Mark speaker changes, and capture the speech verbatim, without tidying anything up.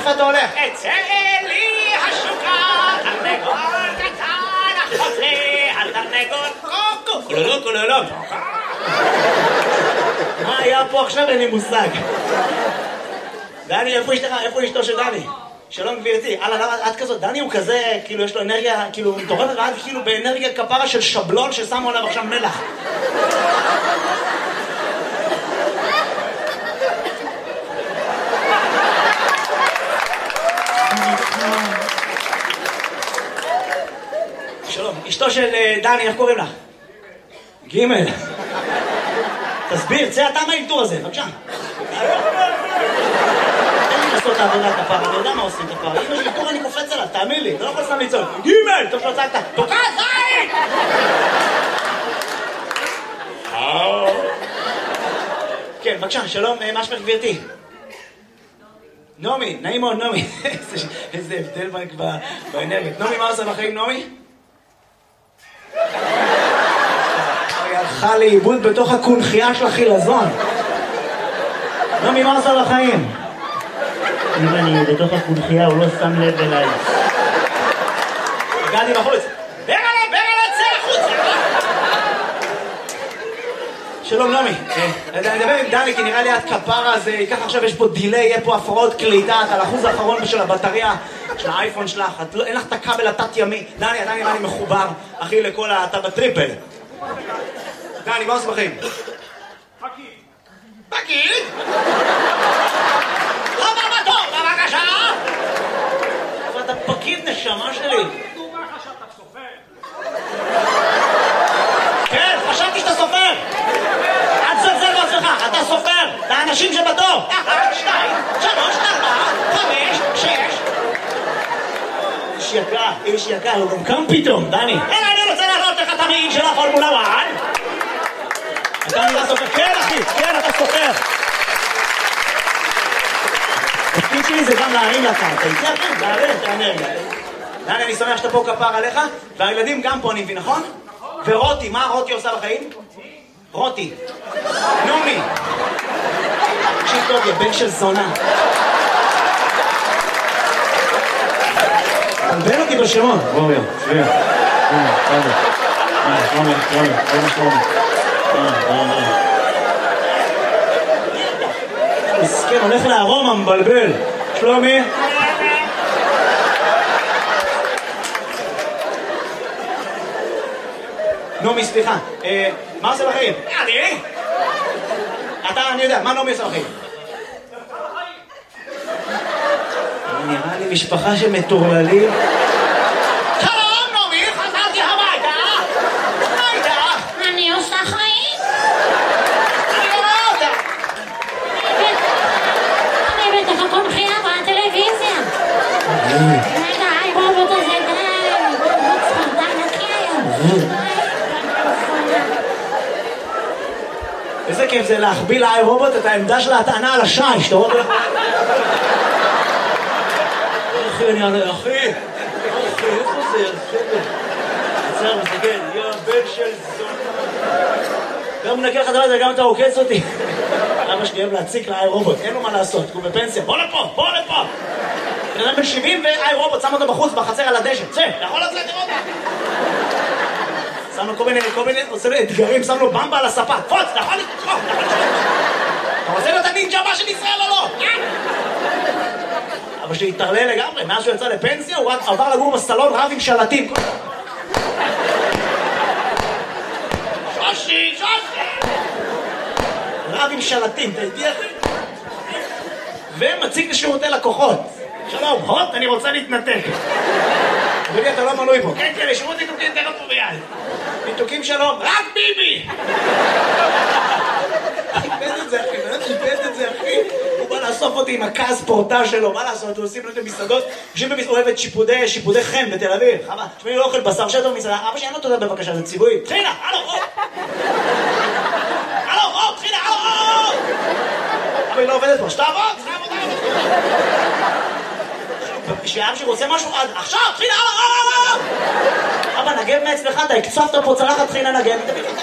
Speaker 1: איפה אתה הולך?
Speaker 2: אצא לי השוקה, תרנגול קטן, החוזה, התרנגול קוקו, קולולו, קולולו.
Speaker 1: מה היה פה עכשיו? אין לי מושג. דני, איפה אשתך? איפה אשתו של דני? שלום גבירתי. אללה, למה את כזאת? דני הוא כזה, כאילו יש לו אנרגיה, כאילו מטורפת, ואת כאילו באנרגיה כפרה של שבלון ששמו עליו עכשיו מלח. שלום, אשתו של דני, איך קוראים לך? גימל. תסביר, צא אתה מהאלתור הזה, בבקשה. אין לי לעשות את העבודה כפרה, אני יודע מה עושים כפרה. אם יש אלתור אני קופץ עליו, תאמין לי, לא יכול סתם לצעוק. גימל, טוב שלא צעקת. תוקע, זין! כן, בבקשה, שלום, מה שמך גבירתי? נעמי, נעים מאוד, נעמי. איזה הבדל באנרגיות. נעמי, מה עושה בחיים, נעמי? היא הלכה לאיבוד בתוך הקונחייה של החילזון. נעמי, מה עושה בחיים?
Speaker 3: אם אני בתוך הקונחייה, הוא לא שם לב אליי.
Speaker 1: הגעתי בחוץ.
Speaker 2: ברלה, ברלה, צא החוצה!
Speaker 1: שלום נעמי, אני מדבר עם דני כי נראה לי את כפרה, אז ככה עכשיו יש פה דילי, יהיה פה הפרעות קליטה, את על אחוז האחרון של הבטריה של האייפון שלך, אין לך את הכבל התת ימי. דני, דני, דני מחובר, אחי לכל ה... אתה בטריפל. דני, מה עושה בחיים?
Speaker 2: פקיד. פקיד? חבר בתור, בבקשה!
Speaker 1: אבל אתה פקיד נשמה שלי.
Speaker 2: דומה לך שאתה סופר.
Speaker 1: כן, חשבתי שאתה סופר. אל תזלזל בעצמך, אתה סופר. את האנשים שבתור.
Speaker 2: אחת, שתיים, שלוש, ארבע, חמש, שש.
Speaker 1: איש יקר, איש יקר, הוא גם קם פתאום, דני.
Speaker 2: אלא אני רוצה להראות לך את המעיל של הפורמולה אחת.
Speaker 1: אתה נראה סופר. כן, אחי, כן, אתה סופר. התפקיד שלי זה גם להרים לקרקע. זה כן, להרים את האנרגיה. דני, אני שמח שאתה פה כפר עליך, והילדים גם פה, אני מבין, נכון? ורותי, מה רותי עושה בחיים? רותי. נעמי. תקשיב טוב, יא בן של זונה. תלבן אותי בשמות.
Speaker 3: בואו, יו, שביע. הנה, תודה. הנה, שלומי, שלומי, שלומי, שלומי.
Speaker 1: מסכן, הולך לארומה, מבלבל. שלומי. נעמי, סליחה. מה עושה בחיים?
Speaker 2: אני?
Speaker 1: אתה, אני יודע, מה נעמי עושה בחיים? נראה לי משפחה של מטורללים.
Speaker 2: שלום, נעמי, חזרתי הביתה. מה איתך?
Speaker 4: אני עושה חיים.
Speaker 2: אני לא רואה אותה.
Speaker 4: אני בתוך הקונחייה בטלוויזיה. רגע, היי רובוט הזה, די. רובוט ספרדן נקי היום.
Speaker 1: איזה כיף זה להחביא לאי רובוט את העמדה של ההטענה על השיש, אתה רואה? אחי, אני אענה, אחי, אחי, איפה זה? עצר, מסתכל, יא בן של זון. גם מנקה לך דבר הזה, גם אתה עוקץ אותי. אבא שלי אוהב להציק לאי רובוט, אין לו מה לעשות, הוא בפנסיה. בוא לפה, בוא לפה. בן אדם בן שבעים ואי רובוט, שם אותו בחוץ, בחצר על הדשא. צא, אתה יכול לצאת לראות. שם לו כל מיני, כל מיני, עושה לו אתגרים, שם לו במבה על הספה. פוץ, אתה יכול לתקוף, אתה יכול לתקוף. אתה רוצה להיות הנינג'ה הבא של ישראל או לא? אבל שהתערלל לגמרי, מאז שהוא יצא לפנסיה, הוא עבר לגור בסלון רב עם שלטים.
Speaker 2: שושי, שושי!
Speaker 1: רב עם שלטים, אתה איתי אחי? ומציג לשירותי לקוחות. שלום, הוט, אני רוצה להתנתק. אדוני, אתה לא מנוי פה.
Speaker 2: כן, כן, לשירות ניתוקים תראה פה ביד.
Speaker 1: ניתוקים שלום,
Speaker 2: רק ביבי!
Speaker 1: איבד את זה אחי, באמת איבד את זה אחי. הוא בא לאסוף אותי עם הכעס פורטה שלו, מה לעשות? הוא עושים לו את המסעדות, יושבים במסעדות, אוהב את שיפודי, שיפודי חן בתל אביב. חבל, שמי לא אוכל בשר שטו במסעדה, אבא שאין לו תודה בבקשה, זה ציווי.
Speaker 2: תחילה, הלו, או! הלו, או, תחילה, הלו, או!
Speaker 1: אבל היא לא עובדת פה, שתעבוד!
Speaker 2: תעבוד,
Speaker 1: כשאבא שרוצה משהו, עכשיו, תחילה, הלו, או! אבא, נגב מאצלך, אתה הקצפת פה צלחת, תחילה נגב,